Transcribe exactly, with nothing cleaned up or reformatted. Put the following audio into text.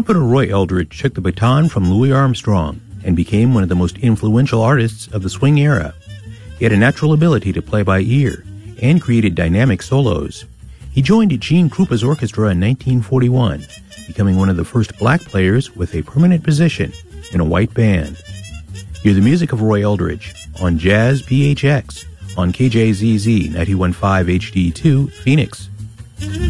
Trumpeter Roy Eldridge took the baton from Louis Armstrong and became one of the most influential artists of the swing era. He had a natural ability to play by ear and created dynamic solos. He joined Gene Krupa's orchestra in nineteen forty-one, becoming one of the first black players with a permanent position in a white band. Hear the music of Roy Eldridge on Jazz P H X on K J Z Z ninety-one point five H D two, Phoenix.